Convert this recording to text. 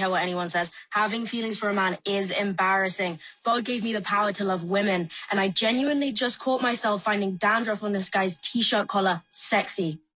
care what anyone says. Having feelings for a man is embarrassing. God gave me the power to love women, and I genuinely just caught myself finding dandruff on this guy's t-shirt collar sexy.